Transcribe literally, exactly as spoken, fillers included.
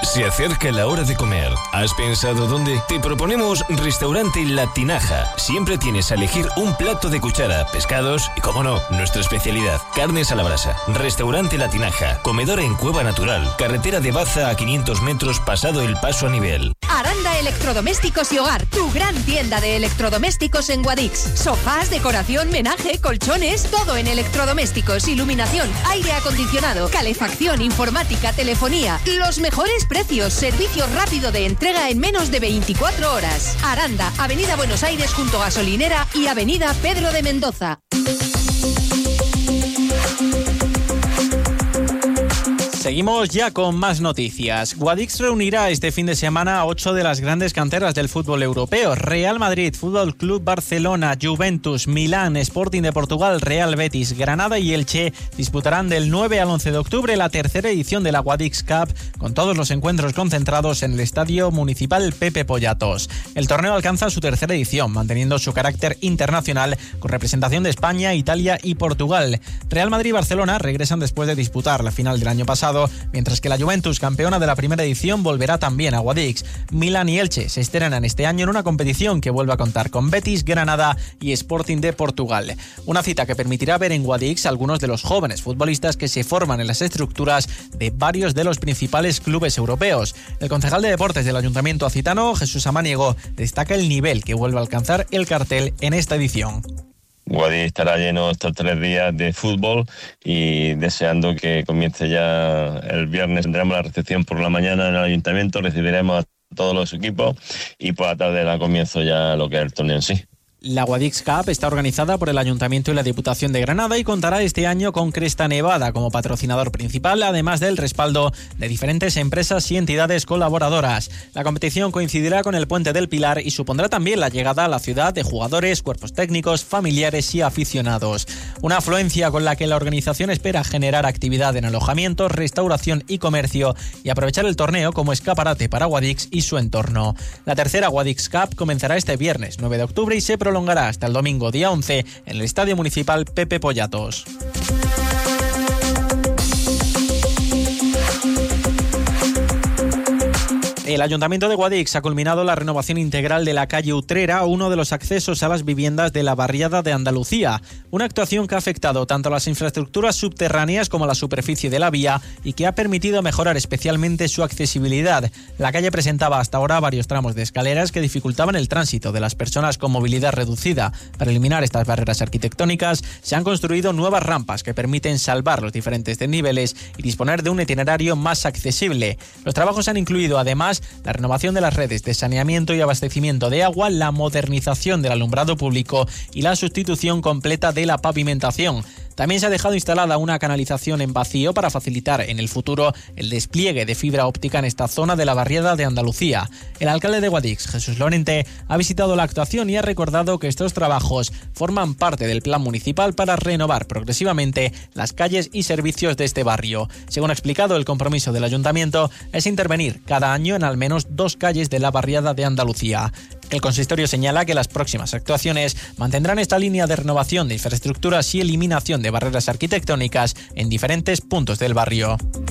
Se acerca la hora de comer. ¿Has pensado dónde? Te proponemos Restaurante La Tinaja. Siempre tienes a elegir un plato de cuchara, pescados y, como no, nuestra especialidad, carnes a la brasa. Restaurante La Tinaja. Comedor en Cueva Natural. Carretera de Baza a quinientos metros pasado el paso a nivel. Aranda Electrodomésticos y Hogar. Tu gran tienda de electrodomésticos en Guadix. Sofás, decoración, menaje, colchones. Todo en electrodomésticos, iluminación, aire acondicionado, calefacción, informática, telefonía. Los mejores precios, servicio rápido de entrega en menos de veinticuatro horas. Aranda, Avenida Buenos Aires junto a Gasolinera y Avenida Pedro de Mendoza. Seguimos ya con más noticias. Guadix reunirá este fin de semana a ocho de las grandes canteras del fútbol europeo. Real Madrid, Fútbol Club Barcelona, Juventus, Milán, Sporting de Portugal, Real Betis, Granada y Elche disputarán del nueve al once de octubre la tercera edición de la Guadix Cup, con todos los encuentros concentrados en el Estadio Municipal Pepe Pollatos. El torneo alcanza su tercera edición, manteniendo su carácter internacional con representación de España, Italia y Portugal. Real Madrid y Barcelona regresan después de disputar la final del año pasado, mientras que la Juventus, campeona de la primera edición, volverá también a Guadix. Milán y Elche se estrenan este año en una competición que vuelve a contar con Betis, Granada y Sporting de Portugal. Una cita que permitirá ver en Guadix a algunos de los jóvenes futbolistas que se forman en las estructuras de varios de los principales clubes europeos. El concejal de deportes del Ayuntamiento Acitano, Jesús Amaniego, destaca el nivel que vuelve a alcanzar el cartel en esta edición. Guadix estará lleno estos tres días de fútbol y deseando que comience ya el viernes. Tendremos la recepción por la mañana en el ayuntamiento, recibiremos a todos los equipos y por la tarde da comienzo ya lo que es el torneo en sí. La Guadix Cup está organizada por el Ayuntamiento y la Diputación de Granada y contará este año con Cresta Nevada como patrocinador principal, además del respaldo de diferentes empresas y entidades colaboradoras. La competición coincidirá con el Puente del Pilar y supondrá también la llegada a la ciudad de jugadores, cuerpos técnicos, familiares y aficionados. Una afluencia con la que la organización espera generar actividad en alojamientos, restauración y comercio y aprovechar el torneo como escaparate para Guadix y su entorno. La tercera Guadix Cup comenzará este viernes nueve de octubre y se prolongará hasta el domingo día once en el Estadio Municipal Pepe Pollatos. El Ayuntamiento de Guadix ha culminado la renovación integral de la calle Utrera, uno de los accesos a las viviendas de la barriada de Andalucía. Una actuación que ha afectado tanto a las infraestructuras subterráneas como a la superficie de la vía y que ha permitido mejorar especialmente su accesibilidad. La calle presentaba hasta ahora varios tramos de escaleras que dificultaban el tránsito de las personas con movilidad reducida. Para eliminar estas barreras arquitectónicas, se han construido nuevas rampas que permiten salvar los diferentes desniveles y disponer de un itinerario más accesible. Los trabajos han incluido además la renovación de las redes de saneamiento y abastecimiento de agua, la modernización del alumbrado público y la sustitución completa de la pavimentación. También se ha dejado instalada una canalización en vacío para facilitar en el futuro el despliegue de fibra óptica en esta zona de la barriada de Andalucía. El alcalde de Guadix, Jesús Lorente, ha visitado la actuación y ha recordado que estos trabajos forman parte del plan municipal para renovar progresivamente las calles y servicios de este barrio. Según ha explicado, el compromiso del ayuntamiento es intervenir cada año en al menos dos calles de la barriada de Andalucía. El consistorio señala que las próximas actuaciones mantendrán esta línea de renovación de infraestructuras y eliminación de barreras arquitectónicas en diferentes puntos del barrio.